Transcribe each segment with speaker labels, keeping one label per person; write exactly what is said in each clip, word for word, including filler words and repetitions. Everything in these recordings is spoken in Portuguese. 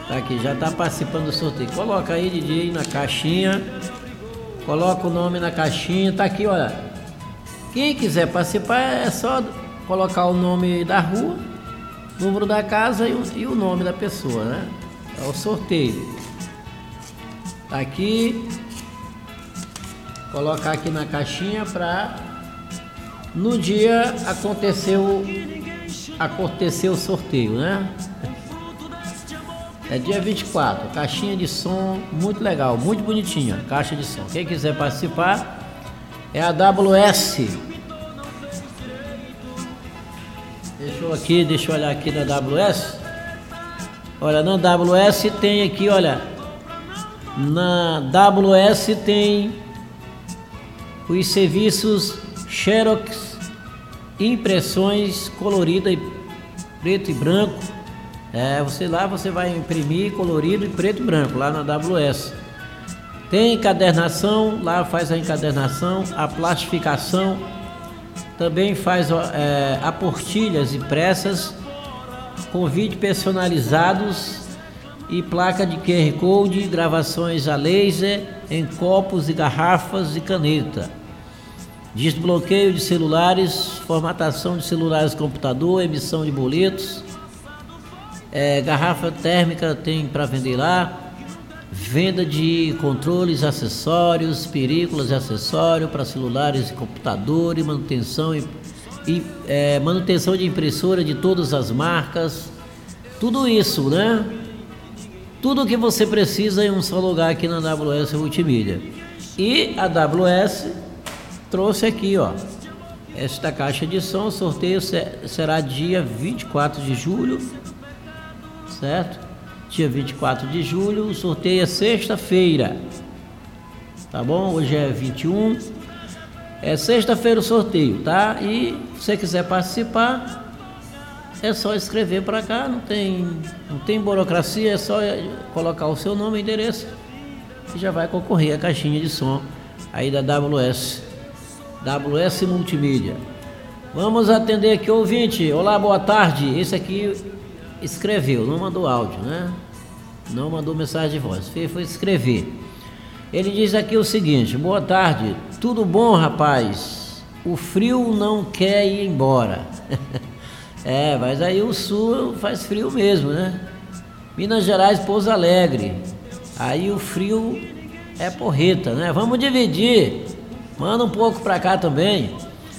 Speaker 1: Tá aqui, já tá participando do sorteio. Coloca aí, D J, na caixinha. Coloca o nome na caixinha. Tá aqui, olha. Quem quiser participar é só colocar o nome da rua, número da casa e o, e o nome da pessoa, né? É o sorteio. Tá aqui. Colocar aqui na caixinha pra no dia aconteceu aconteceu o sorteio, né? É dia vinte e quatro, caixinha de som muito legal, muito bonitinha, caixa de som. Quem quiser participar é a W S. Deixa eu aqui, deixa eu olhar aqui na W S. Olha, na W S tem aqui, olha, na W S tem os serviços Xerox, impressões coloridas e preto e branco. É, você lá você vai imprimir colorido e preto e branco lá na W S. Tem encadernação, lá faz a encadernação, a plastificação, também faz é, aportilhas impressas com vídeos personalizados e placa de Q R Code, gravações a laser em copos e garrafas e caneta. Desbloqueio de celulares, formatação de celulares computador, emissão de boletos. É, garrafa térmica tem para vender lá. Venda de controles, acessórios, películas e acessórios para celulares e computadores, manutenção e, e é, manutenção de impressora de todas as marcas. Tudo isso, né? Tudo o que você precisa em um só lugar aqui na W S Multimídia. E a W S trouxe aqui, ó, esta caixa de som. O sorteio será dia vinte e quatro de julho, certo? Dia vinte e quatro de julho, o sorteio é sexta-feira, tá bom? Hoje é vinte e um, é sexta-feira o sorteio, tá? E se você quiser participar, é só escrever para cá, não tem, não tem burocracia, é só colocar o seu nome e endereço e já vai concorrer a caixinha de som aí da W S, W S Multimídia. Vamos atender aqui, ouvinte. Olá, boa tarde. Esse aqui escreveu, não mandou áudio, né? Não mandou mensagem de voz, foi escrever. Ele diz aqui o seguinte: boa tarde, tudo bom, rapaz? O frio não quer ir embora. É, mas aí o sul faz frio mesmo, né? Minas Gerais, Pouso Alegre, aí o frio é porreta, né? Vamos dividir, manda um pouco pra cá também.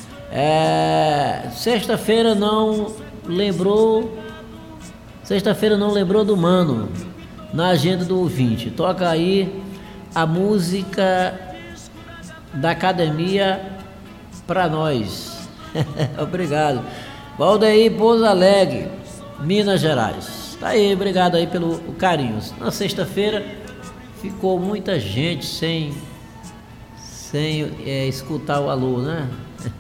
Speaker 1: É, sexta-feira não lembrou, sexta-feira não lembrou do mano na agenda do ouvinte. Toca aí a música da academia pra nós. Obrigado. Valdeir, Pouso Alegre, Minas Gerais. Tá aí, obrigado aí pelo carinho. Na sexta-feira ficou muita gente sem, sem é, escutar o alô, né?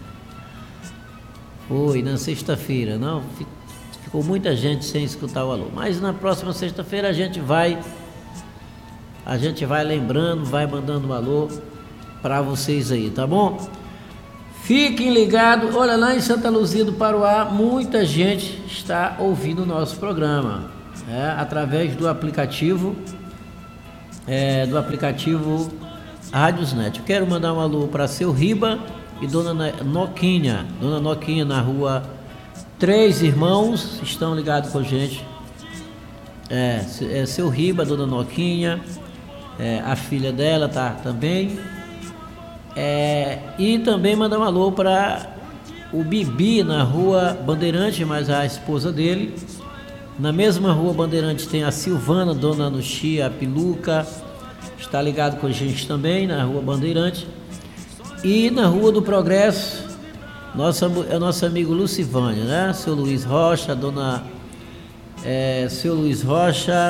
Speaker 1: Foi na sexta-feira, não? Ficou muita gente sem escutar o alô. Mas na próxima sexta-feira a gente vai, a gente vai lembrando, vai mandando um alô para vocês aí, tá bom? Fiquem ligados. Olha, lá em Santa Luzia do Paruá, muita gente está ouvindo o nosso programa, é, através do aplicativo, é, do aplicativo Rádiosnet. Eu quero mandar um alô para seu Riba e Dona Noquinha. Dona Noquinha na rua Três Irmãos, estão ligados com a gente. É, é seu Riba, Dona Noquinha, é, a filha dela tá também. É, e também mandar um alô para o Bibi na rua Bandeirante, mas a esposa dele. Na mesma rua Bandeirante tem a Silvana, Dona Nuxia, a Piluca, está ligado com a gente também na rua Bandeirante. E na rua do Progresso, nosso, é nosso amigo Lucivânia, né? Seu Luiz Rocha, Dona é, seu Luiz Rocha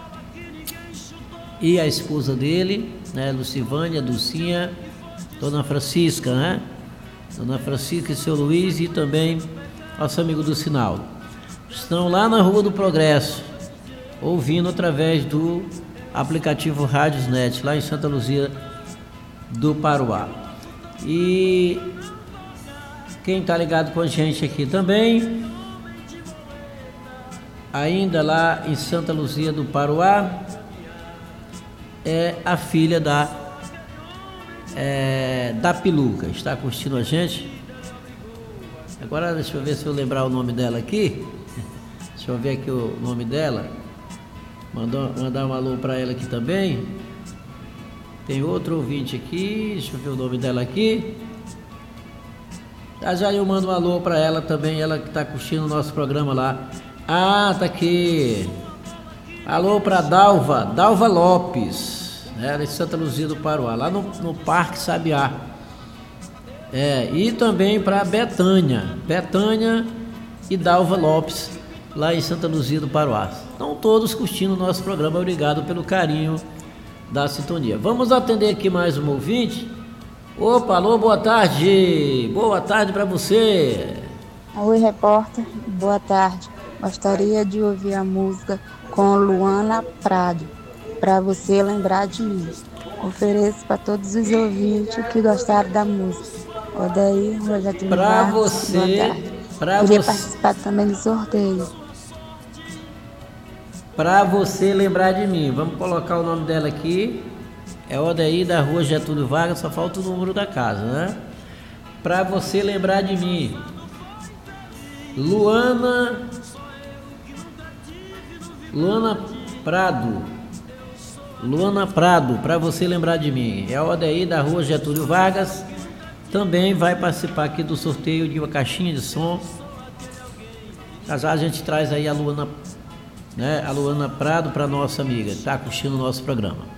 Speaker 1: e a esposa dele, né? Lucivânia, Dulcinha, Dona Francisca, né? Dona Francisca e seu Luiz, e também nosso amigo do Sinal. Estão lá na Rua do Progresso, ouvindo através do aplicativo Rádiosnet, lá em Santa Luzia do Paruá. E quem está ligado com a gente aqui também ainda lá em Santa Luzia do Paruá, é a filha da é, da Piluca, está curtindo a gente. Agora deixa eu ver se eu lembrar o nome dela aqui. Deixa eu ver aqui o nome dela. Mandar, mandar um alô para ela aqui também. Tem outro ouvinte aqui, deixa eu ver o nome dela aqui. Já já eu mando um alô para ela também, ela que está curtindo o nosso programa lá. Ah, tá aqui. Alô para Dalva, Dalva Lopes, né, de Santa Luzia do Paruá, lá no, no Parque Sabiá. É, e também para Betânia, Betânia e Dalva Lopes, lá em Santa Luzia do Paruá. Estão todos curtindo o nosso programa, obrigado pelo carinho da sintonia. Vamos atender aqui mais um ouvinte. Opa, alô, boa tarde. Boa tarde para você.
Speaker 2: Oi, repórter, boa tarde. Gostaria de ouvir a música com Luana Prado, para você lembrar de mim. Ofereço para todos os ouvintes que gostaram da música. Odaí, Rogério
Speaker 1: Para
Speaker 2: Vargas,
Speaker 1: você,
Speaker 2: boa tarde.
Speaker 1: para
Speaker 2: Queria
Speaker 1: você,
Speaker 2: participar também do sorteio.
Speaker 1: para você lembrar de mim. Vamos colocar o nome dela aqui. É Odaí da Rua Getúlio Vargas, só falta o número da casa, né? Para você lembrar de mim. Luana Luana Prado. Luana Prado, para você lembrar de mim. É Odaí da Rua Getúlio Vargas. Também vai participar aqui do sorteio de uma caixinha de som. Já já a gente traz aí a Luana, né, a Luana Prado para nossa amiga, tá curtindo o nosso programa.